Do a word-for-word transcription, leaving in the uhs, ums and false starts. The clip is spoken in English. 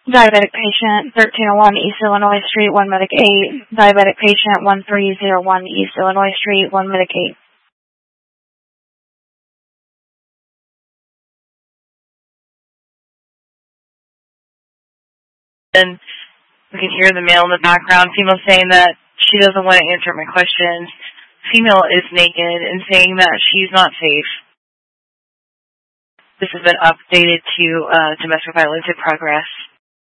Diabetic patient, thirteen oh one East Illinois Street, one Medic eight. Diabetic patient, one three oh one East Illinois Street, one Medic eight. And we can hear the male in the background, female saying that she doesn't want to answer my questions. Female is naked and saying that she's not safe. This has been updated to uh, domestic violence in progress.